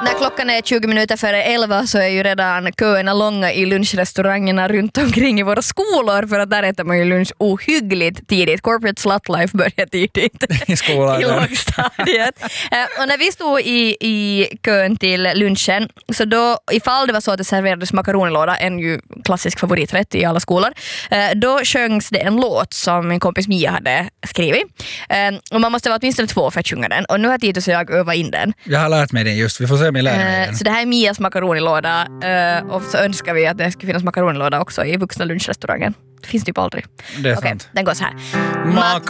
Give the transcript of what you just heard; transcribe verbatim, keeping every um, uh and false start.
när klockan är tjugo minuter före elva så är ju redan köerna långa i lunchrestaurangerna runt omkring i våra skolor, för att där äter man ju lunch ohyggligt tidigt. Corporate slut life börjar tidigt i skolan. I lågstadiet. uh, och när vi stod i, i kön till lunchen, så då, ifall det var så att det serverades makaronilåda, en ju klassisk favoriträtt i alla skolor, uh, då sjöngs det en låt som min kompis Mia hade skrivit. Uh, och man måste vara åtminstone två för att sjunga den. Och nu har Titus och jag öva in den. Jag har lärt mig den just, vi får se om jag lär mig den. Så det här är Mias makaronilåda, och så önskar vi att det ska finnas makaronilåda också i vuxna lunchrestaurangen. Det finns typ aldrig. Det är Okej, sant. den går så här. Mak-